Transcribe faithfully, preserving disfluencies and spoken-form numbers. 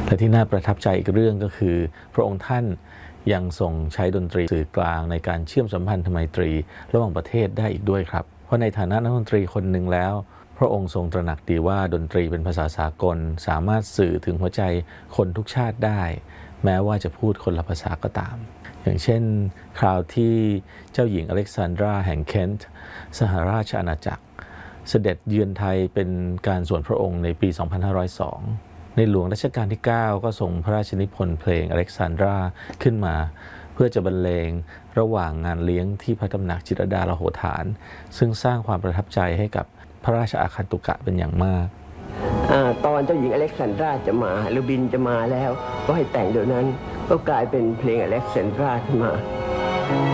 และที่น่าประทับใจอีกเรื่องก็คือพระองค์ท่านยังทรงใช้ดนตรีสื่อกลางในการเชื่อมสัมพันธไมตรีระหว่างประเทศได้อีกด้วยครับเพราะในฐานะนักดนตรีคนหนึ่งแล้วพระองค์ทรงตระหนักดีว่าดนตรีเป็นภาษาสากลสามารถสื่อถึงหัวใจคนทุกชาติได้แม้ว่าจะพูดคนละภาษาก็ตามอย่างเช่นคราวที่เจ้าหญิงอเล็กซานดราแห่งเคนต์สหราชอาณาจักรเสด็จเยือนไทยเป็นการส่วนพระองค์ในปี สองพันห้าร้อยสอง ในหลวงรัชกาลที่ เก้า ก็ทรงพระราชนิพนธ์เพลงอเล็กซานดราขึ้นมาเพื่อจะบรรเลงระหว่างงานเลี้ยงที่พระตำหนักจิตรลดาลโหฐานซึ่งสร้างความประทับใจให้กับพระราชอาคันตุกะเป็นอย่างมากตอนเจ้าหญิงอเล็กซานดราจะมาหรือบินจะมาแล้วก็ให้แต่งเดี๋ยวนั้นก็กลายเป็นเพลงอเล็กซานดราขึ้นมา